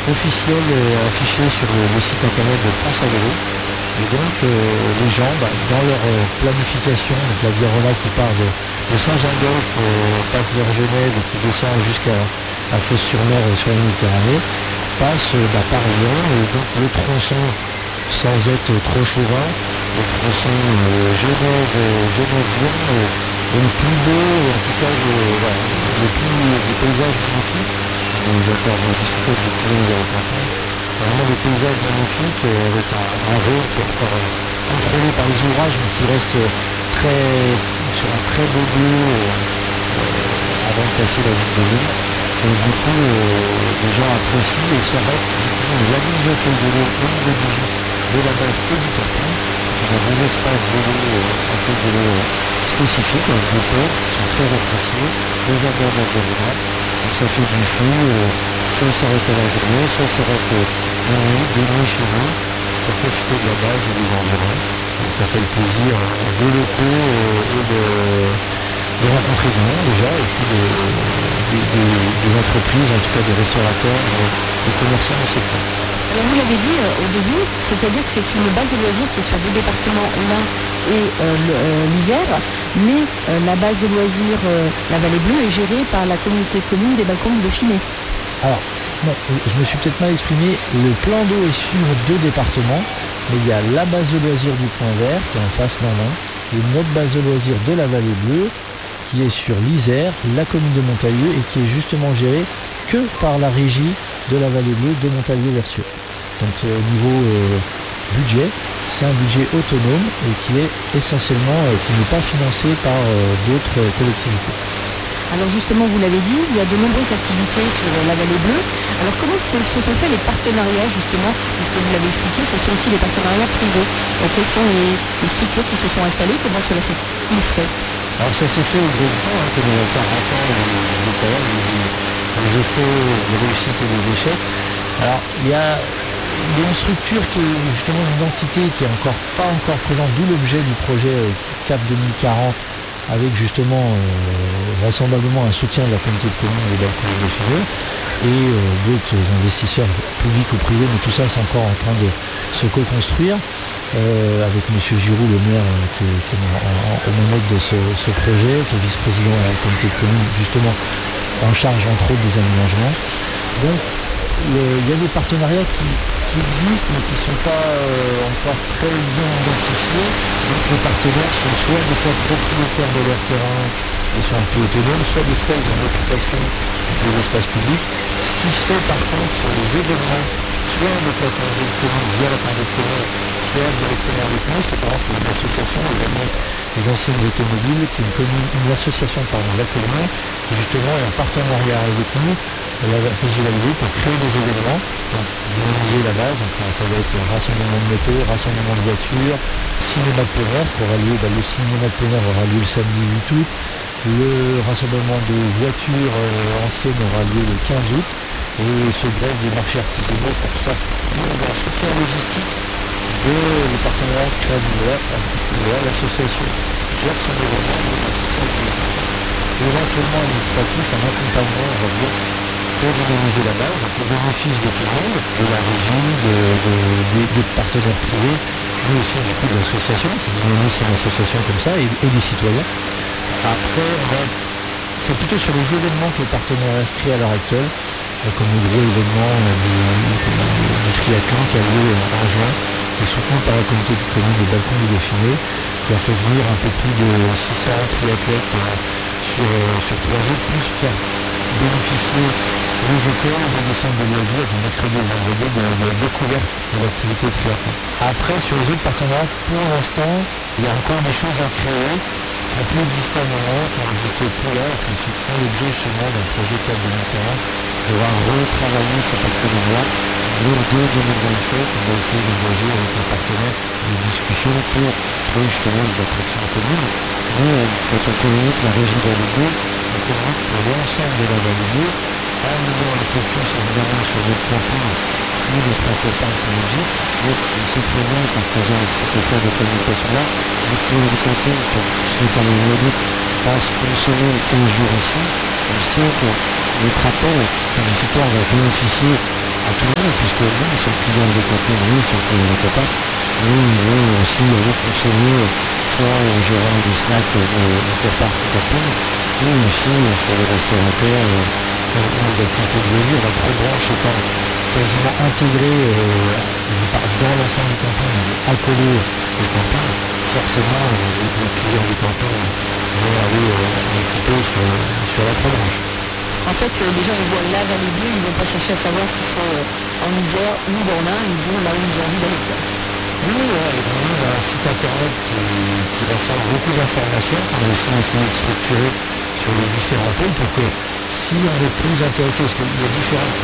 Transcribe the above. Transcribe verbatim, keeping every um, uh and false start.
officiel euh, affiché sur le, le site internet de France Agro. Et donc euh, les gens, bah, dans leur euh, planification, donc la Virola qui part de, de Saint-Jean-d'Olf, euh, passe vers Genève et qui descend jusqu'à à Fos-sur-Mer et sur la Méditerranée, passe euh, bah, par Lyon, et donc le tronçon, sans être trop chauvin, le tronçon euh, Genève, euh, Genève-Lyon euh, est le plus beau, en tout cas le, voilà, le plus des paysages magnifiques. J'ai encore discuté avec le président de la vraiment des paysages magnifiques euh, avec un, un Rhône qui est encore euh, contrôlé par les ouvrages mais qui reste très, sur un très beau bleu euh, avant de passer la ville de Lille. Et du coup, euh, les gens apprécient et s'arrêtent la mise à quai de l'eau au niveau du de la base et du parking. On a des espaces vélo euh, à quai de l'eau spécifiques avec des ports qui sont très appréciés, les abords de la. Donc ça fait du flou, euh, soit il s'arrête à la journée, soit il s'arrête euh, la nuit, deux nuits chez nous, pour profiter de la base et des environs. Donc ça fait le plaisir euh, des locaux euh, et de, de rencontrer du monde déjà, et puis de, de, de, des entreprises, en tout cas des restaurateurs, euh, des commerçants du secteur. Alors vous l'avez dit euh, au début, c'est-à-dire que c'est une base de loisirs qui est sur deux départements, l'Ain et euh, euh, l'Isère, mais euh, la base de loisirs, euh, la Vallée Bleue, est gérée par la communauté de communes des Balcons du Dauphiné. Alors, non, je me suis peut-être mal exprimé, le plan d'eau est sur deux départements, mais il y a la base de loisirs du Point Vert, qui est en face dans l'Ain, et notre base de loisirs de la Vallée Bleue, qui est sur l'Isère, la commune de Montalieu, et qui est justement gérée que par la régie de la Vallée Bleue de Montalieu-Versieux. Donc euh, au niveau euh, budget, c'est un budget autonome et qui est essentiellement, euh, qui n'est pas financé par euh, d'autres euh, collectivités. Alors justement, vous l'avez dit, il y a de nombreuses activités sur la Vallée Bleue. Alors comment se sont faits les partenariats justement, puisque vous l'avez expliqué, ce sont aussi les partenariats privés. Donc, quelles sont les, les structures qui se sont installées, comment cela s'est-il fait? Alors ça s'est fait au gré du temps, hein, comme il y a quarante ans, les essais, les essais, les réussites et les échecs. Alors il y a Il y a une structure qui est justement une identité qui est encore pas encore présente, d'où l'objet du projet Cap deux mille quarante, avec justement euh, vraisemblablement un soutien de la communauté de communes des Balcons du Dauphiné et euh, d'autres investisseurs publics ou privés, mais tout ça c'est encore en train de se co-construire euh, avec M. Giroud, le maire, euh, qui est, qui est en, en, au manettes de ce, ce projet, qui est vice-président à la communauté de communes, justement en charge entre autres des aménagements. Donc le, il y a des partenariats qui qui existent mais qui ne sont pas euh, encore très bien identifiés. Donc les partenaires sont soit des fois propriétaires de leur terrain et sont un peu autonomes, soit des fois ils ont l'occupation des espaces publics. Ce qui se fait par contre sur les événements, soit avec la communauté de communes, via la communauté de communes, soit directement avec nous, c'est par exemple une association, les Amis des anciennes automobiles, qui est une, commune, une association pardon, la commune, qui justement est en partenariat avec nous, la régie de la ville, pour créer des événements, donc dynamiser la base, donc ça va être rassemblement de motos, rassemblement de voitures, cinéma de plein air qui aura lieu, bah, le cinéma de plein air aura lieu le samedi huit août, le rassemblement de voitures euh, anciennes aura lieu le quinze août, et ce grève des marchés artisanaux pour tout ça, un soutien logistique de le partenariat se crée à niveau-là, l'association gère son événement, éventuellement administratif, un accompagnement, on va dire, pour dynamiser la base, donc au bénéfice de tout le monde, de la régie, de, de, de, des partenaires privés, mais aussi du coup de l'association, qui dynamise son association comme ça, et, et des citoyens. Après, on a, c'est plutôt sur les événements que le partenariat se crée à l'heure actuelle, comme le gros événement du, du, du triathlon qui a lieu en juin, qui est soutenu par la communauté de communes des Balcons du Dauphiné, qui a fait venir un peu plus de six cents triathlètes euh, sur, euh, sur trois jours, plus faire bénéficier les écoles et les centres de loisirs du mercredi au vendredi de, de la découverte de l'activité de triathlon. Après, sur les autres partenariats, pour l'instant, il y a encore des choses à créer, qui ont pu exister à un moment, qui n'existent plus là, et qui font l'objet justement d'un projet Cap deux mille quarante, de pouvoir retravailler ces partenariats. Lors de deux mille vingt-sept, on va essayer d'engager avec nos partenaires des discussions pour trouver justement des attractions communes. Mais quand on communique la région de la Vallée, on communique pour l'ensemble de la Vallée, en menant le focus évidemment sur notre campagne qui est notre accompagne écologique. Donc on sait très bien qu'en faisant cette affaire de communication-là, notre pour le campagne, pour se faire les journées, passe une semaine, quinze jours ici. On sait que notre appel publicitaire va bénéficier à tout le monde, puisque oui, ils sont clients des contenus, oui, ils sont clients des copains, mais ils vont aussi aller consommer soit en gérant des snacks au copain ou copine, ou aussi sur les restaurateurs ou les activités de loisirs. La pro-branche étant quasiment intégrée euh, dans l'ensemble du camping, accolée au camping, forcément les, les clients du camping vont aller euh, un petit peu sur, sur la pro-branche. En fait, les gens ils voient la vallée bleue, ils ne vont pas chercher à savoir si c'est en hiver ou dans l'un, ils vont là où ils ont envie d'aller. Oui, ouais, on a un site internet qui, qui rassemble beaucoup d'informations. On a aussi essayé de structurer sur les différents pôles pour que si on est plus intéressé, parce qu'il y a différents